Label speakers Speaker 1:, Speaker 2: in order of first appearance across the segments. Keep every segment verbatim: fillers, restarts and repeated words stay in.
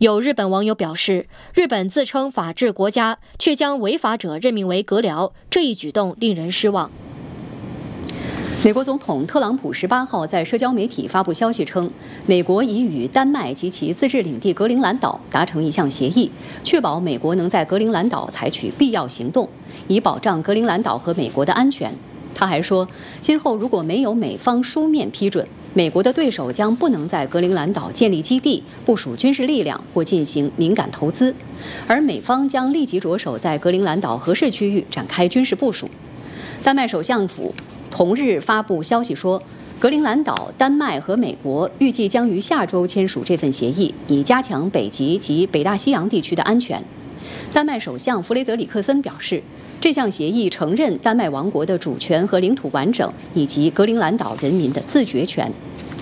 Speaker 1: 有日本网友表示，日本自称法治国家，却将违法者任命为阁僚，这一举动令人失望。
Speaker 2: 美国总统特朗普十八号在社交媒体发布消息称，美国已与丹麦及其自治领地格陵兰岛达成一项协议，确保美国能在格陵兰岛采取必要行动，以保障格陵兰岛和美国的安全。他还说，今后如果没有美方书面批准，美国的对手将不能在格陵兰岛建立基地、部署军事力量或进行敏感投资，而美方将立即着手在格陵兰岛合适区域展开军事部署。丹麦首相府同日发布消息说，格陵兰岛、丹麦和美国预计将于下周签署这份协议，以加强北极及北大西洋地区的安全。丹麦首相弗雷泽里克森表示，这项协议承认丹麦王国的主权和领土完整，以及格陵兰岛人民的自决权。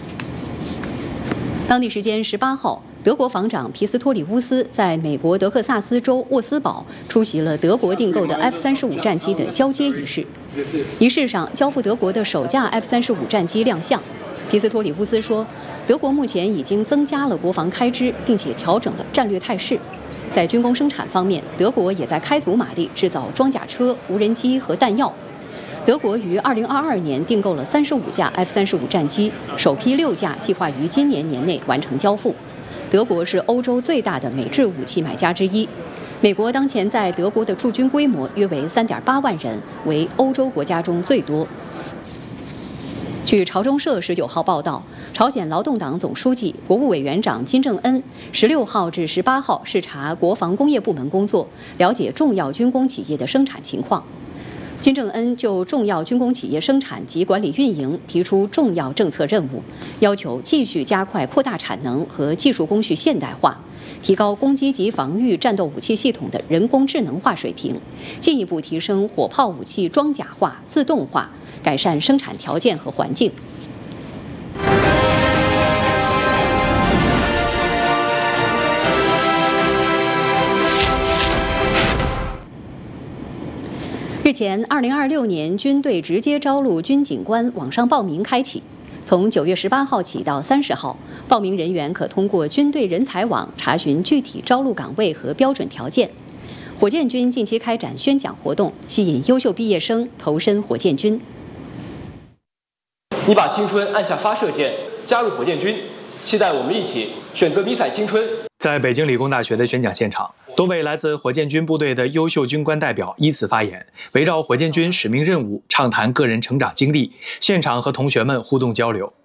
Speaker 2: 当地时间十八号，德国防长皮斯托里乌斯在美国德克萨斯州沃斯堡出席了德国订购的 F 三十五战机的交接仪式。仪式上，交付德国的首架 F 三十五战机亮相。皮斯托里乌斯说，德国目前已经增加了国防开支，并且调整了战略态势。在军工生产方面，德国也在开足马力制造装甲车、无人机和弹药。德国于二零二二年订购了三十五架 F 三十五战机，首批六架计划于今年年内完成交付。德国是欧洲最大的美制武器买家之一。美国当前在德国的驻军规模约为 三点八万人，为欧洲国家中最多。据朝中社十九号报道，朝鲜劳动党总书记、国务委员长金正恩十六号至十八号视察国防工业部门工作，了解重要军工企业的生产情况。金正恩就重要军工企业生产及管理运营提出重要政策任务，要求继续加快扩大产能和技术工序现代化，提高攻击及防御战斗武器系统的人工智能化水平，进一步提升火炮武器装甲化、自动化，改善生产条件和环境。日前，二零二六年军队直接招录军警官网上报名开启，从九月十八号起到三十号，报名人员可通过军队人才网查询具体招录岗位和标准条件。火箭军近期开展宣讲活动，吸引优秀毕业生投身火箭军。
Speaker 3: 你把青春按下发射键，加入火箭军，期待我们一起选择迷彩青春。
Speaker 4: 在北京理工大学的宣讲现场，多位来自火箭军部队的优秀军官代表依次发言，围绕火箭军使命任务畅谈个人成长经历，现场和同学们互动交流。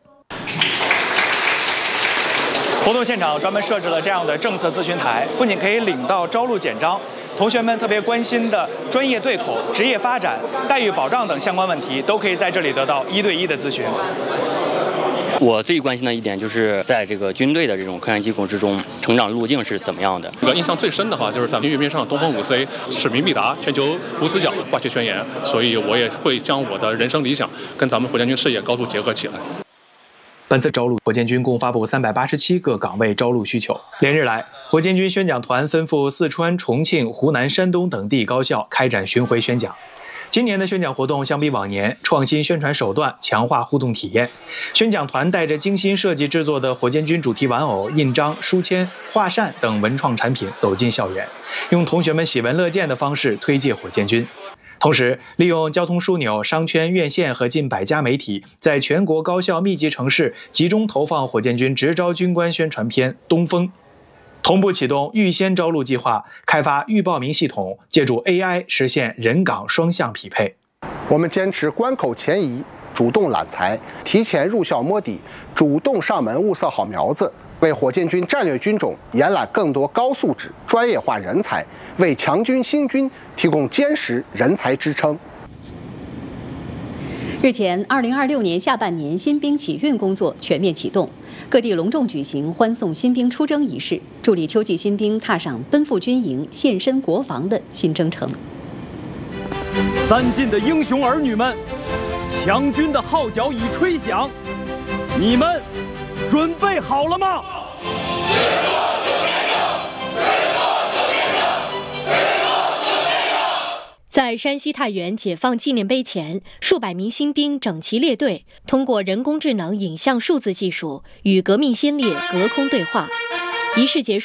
Speaker 5: 活动现场专门设置了这样的政策咨询台，不仅可以领到招录简章，同学们特别关心的专业对口、职业发展、待遇保障等相关问题，都可以在这里得到一对一的咨询。
Speaker 6: 我最关心的一点就是在这个军队的这种科研机构之中，成长路径是怎么样的。
Speaker 7: 我印象最深的话就是咱们月面上东风五 C 使命必达，全球无死角挂起宣言，所以我也会将我的人生理想跟咱们火箭军事业高度结合起来。
Speaker 4: 本次招录，火箭军共发布三百八十七个岗位招录需求。连日来，火箭军宣讲团奔赴四川、重庆、湖南、山东等地高校开展巡回宣讲。今年的宣讲活动相比往年，创新宣传手段，强化互动体验。宣讲团带着精心设计制作的火箭军主题玩偶、印章、书签、画扇等文创产品走进校园，用同学们喜闻乐见的方式推介火箭军。同时，利用交通枢纽、商圈、院线和近百家媒体，在全国高校密集城市集中投放火箭军直招军官宣传片《东风》。同步启动预先招录计划，开发预报名系统，借助 A I 实现人岗双向匹配。
Speaker 8: 我们坚持关口前移，主动揽才，提前入校摸底，主动上门物色好苗子，为火箭军战略军种延揽更多高素质、专业化人才，为强军新军提供坚实人才支撑。
Speaker 2: 日前，二零二六年下半年新兵启运工作全面启动，各地隆重举行欢送新兵出征仪式，助力秋季新兵踏上奔赴军营、献身国防的新征程。
Speaker 9: 三晋的英雄儿女们，强军的号角已吹响，你们准备好了吗？
Speaker 1: 在山西太原解放纪念碑前，数百名新兵整齐列队，通过人工智能影像数字技术与革命先烈隔空对话。仪式结束。